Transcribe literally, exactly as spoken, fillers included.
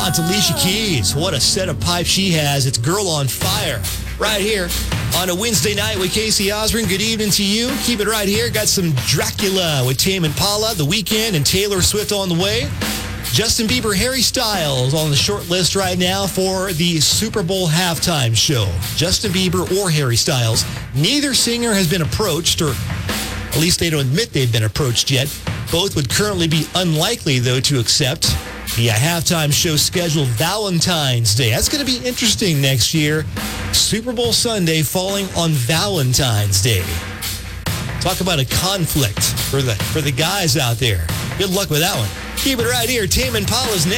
Ah, it's Alicia Keys. What a set of pipes she has. It's Girl on Fire right here on a Wednesday night with Casey Osborne. Good evening to you. Keep it right here. Got some Dracula with Tame Impala, The Weeknd, and Taylor Swift on the way. Justin Bieber, Harry Styles on the short list right now for the Super Bowl halftime show. Justin Bieber or Harry Styles. Neither singer has been approached, or at least they don't admit they've been approached yet. Both would currently be unlikely, though, to accept the halftime show scheduled Valentine's Day. That's going to be interesting next year. Super Bowl Sunday falling on Valentine's Day. Talk about a conflict for the for the guys out there. Good luck with that one. Keep it right here. Tame Impala's next.